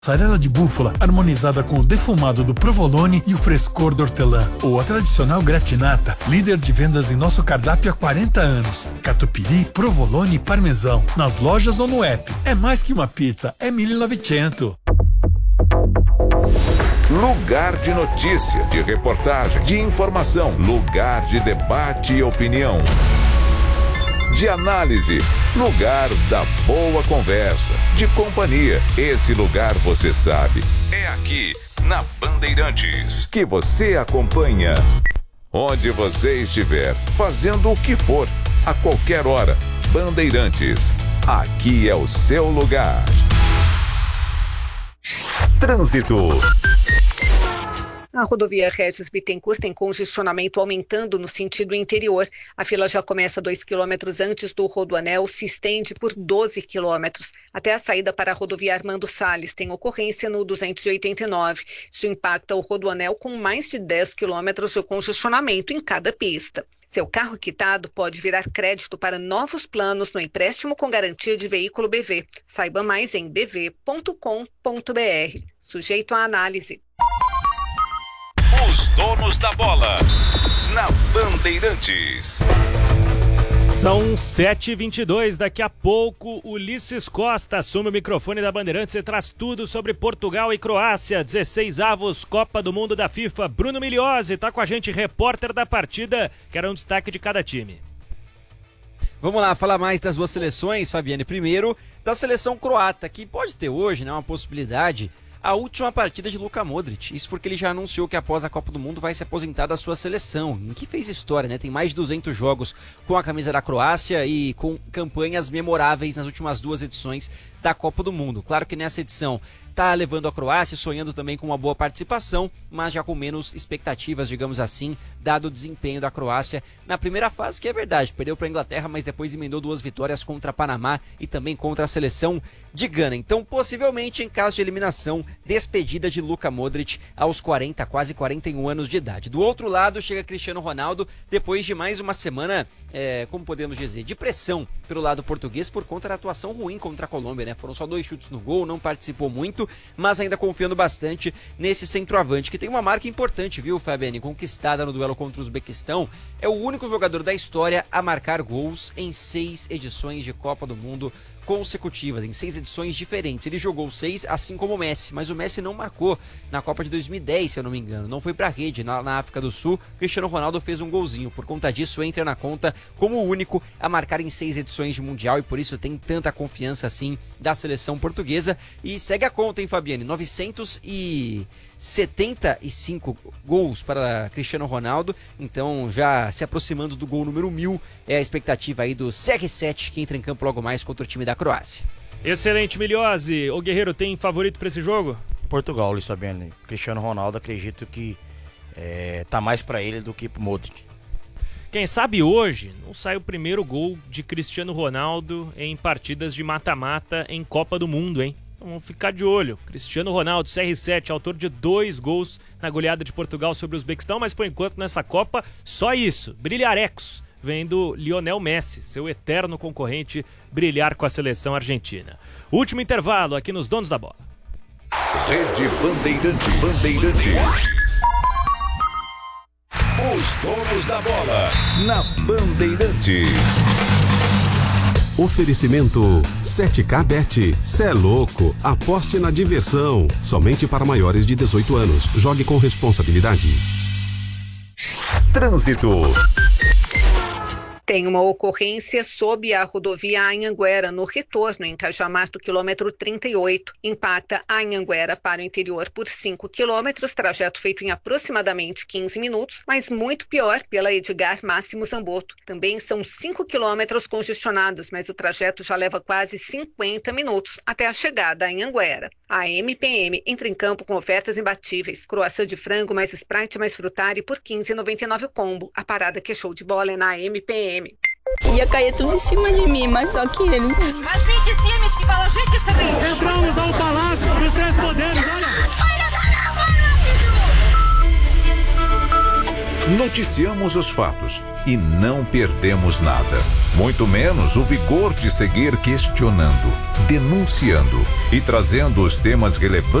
Mussarela de búfala, harmonizada com o defumado do provolone e o frescor do hortelã. Ou a tradicional gratinata, líder de vendas em nosso cardápio há 40 anos. Catupiry, provolone e parmesão. Nas lojas ou no app. É mais que uma pizza, é 1900. Lugar de notícia, de reportagem, de informação. Lugar de debate e opinião. De análise, lugar da boa conversa, de companhia. Esse lugar você sabe, é aqui na Bandeirantes, que você acompanha onde você estiver, fazendo o que for, a qualquer hora. Bandeirantes, aqui é o seu lugar. Trânsito. A rodovia Regis Bittencourt tem congestionamento aumentando no sentido interior. A fila já começa 2 quilômetros antes do Rodoanel, se estende por 12 quilômetros. Até a saída para a rodovia Armando Salles tem ocorrência no 289. Isso impacta o Rodoanel com mais de 10 quilômetros de congestionamento em cada pista. Seu carro quitado pode virar crédito para novos planos no empréstimo com garantia de veículo BV. Saiba mais em bv.com.br. Sujeito à análise. Os donos da bola, na Bandeirantes. São 7h22, daqui a pouco Ulisses Costa assume o microfone da Bandeirantes e traz tudo sobre Portugal e Croácia, 16avos Copa do Mundo da FIFA. Bruno Migliozzi está com a gente, repórter da partida, que era um destaque de cada time. Vamos lá, falar mais das duas seleções, Fabiane. Primeiro, da seleção croata, que pode ter hoje, né, uma possibilidade, a última partida de Luka Modric. Isso porque ele já anunciou que após a Copa do Mundo vai se aposentar da sua seleção, em que fez história, né? Tem mais de 200 jogos com a camisa da Croácia e com campanhas memoráveis nas últimas duas edições da Copa do Mundo. Claro que nessa edição tá levando a Croácia, sonhando também com uma boa participação, mas já com menos expectativas, digamos assim, dado o desempenho da Croácia na primeira fase, que é verdade, perdeu para a Inglaterra, mas depois emendou 2 vitórias contra Panamá e também contra a seleção de Gana. Então, possivelmente, em caso de eliminação, despedida de Luka Modric aos 40, quase 41 anos de idade. Do outro lado, chega Cristiano Ronaldo, depois de mais uma semana, como podemos dizer, de pressão pelo lado português por conta da atuação ruim contra a Colômbia, né? Foram só 2 chutes no gol, não participou muito, mas ainda confiando bastante nesse centroavante, que tem uma marca importante, viu, Fabiane? Conquistada no duelo contra o Uzbequistão, é o único jogador da história a marcar gols em 6 edições de Copa do Mundo consecutivas, em 6 edições diferentes. Ele jogou 6, assim como o Messi, mas o Messi não marcou na Copa de 2010, se eu não me engano, não foi pra rede na África do Sul. Cristiano Ronaldo fez um golzinho, por conta disso entra na conta como o único a marcar em 6 edições de Mundial e por isso tem tanta confiança assim da seleção portuguesa. E segue a conta, hein, Fabiane? 975 gols para Cristiano Ronaldo, então já se aproximando do gol número 1000, é a expectativa aí do CR7, que entra em campo logo mais contra o time da Croácia. Excelente, Migliozzi. O Guerreiro tem favorito para esse jogo? Portugal, Luiz Fabiano. Cristiano Ronaldo, acredito que tá mais para ele do que pro Modric. Quem sabe hoje não sai o primeiro gol de Cristiano Ronaldo em partidas de mata-mata em Copa do Mundo, hein? Vamos ficar de olho. Cristiano Ronaldo, CR7, autor de 2 gols na goleada de Portugal sobre o Uzbequistão, mas por enquanto nessa Copa, só isso. Brilharecos, vendo Lionel Messi, seu eterno concorrente, brilhar com a seleção argentina. Último intervalo aqui nos Donos da Bola. Rede Bandeirantes. Os Donos da Bola, na Bandeirantes. Oferecimento 7K Bet. Cê é louco, aposte na diversão. Somente para maiores de 18 anos. Jogue com responsabilidade. Trânsito. Tem uma ocorrência sob a rodovia Anhanguera, no retorno em Cajamar, do quilômetro 38. Impacta Anhanguera para o interior por 5 quilômetros, trajeto feito em aproximadamente 15 minutos, mas muito pior pela Edgar Máximo Zamboto. Também são 5 quilômetros congestionados, mas o trajeto já leva quase 50 minutos até a chegada a Anhanguera. A MPM entra em campo com ofertas imbatíveis. Croissant de frango mais Sprite mais Frutari por R$ 15,99 o combo. A parada que é show de bola é na MPM. Ia cair tudo em cima de mim, mas só que ele... Mas gente, Siemens que fala, gente, sabemos. Entramos ao Palácio dos Três Poderes, olha. Noticiamos os fatos e não perdemos nada. Muito menos o vigor de seguir questionando, denunciando e trazendo os temas relevantes